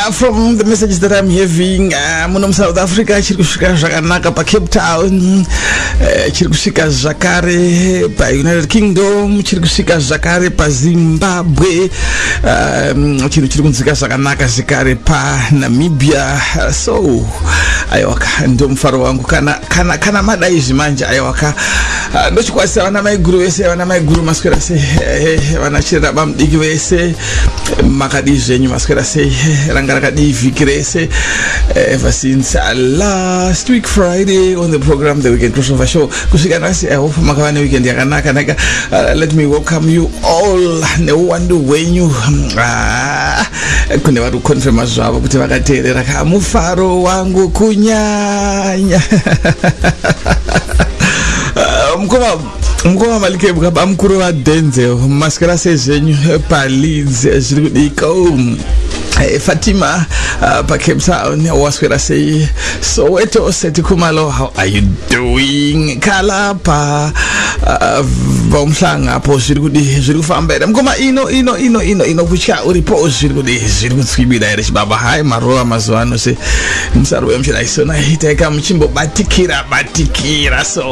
from the messages that I'm having, muno South Africa chiri kusvika zvakanaka pa Cape Town, chiri kusvika zvakare pa United Kingdom, chiri kusvika zvakare pa Zimbabwe, chiri kunzika zvakanaka zvakare pa Namibia. So aiwaka ndo mufaro wangu kana madai zvimanje aiwaka ndochikwasisa vana maiguru vese, vana maiguru maswera se vana chirera bamudiki vese makadi zvenyu maswera se ranga rakadi vhiki rese ever since last week Friday on the program The Weekend Crossover Show kusvika nhasi. I hope makava neweekend yakanaka. Let me welcome you all neuwandu hwenyu kune vari kukonfirma zvavo kuti vakateerera kamufaro wangu kunyanya. Mkoma malike bukaba mkuru wa Denzel maskara sezhenyu pa Leeds zviri kudiko. Fatima pa Cape Town waswera sei Soweto Seti Kumalo, how are you doing? Kala pa vamhlanga po zviri kufamba. Mkoma ino kucha uripo zviri kutsvibira ere baba. Hai maroa mazuano se msaro yamshira isona hiteka mchimbo batikira so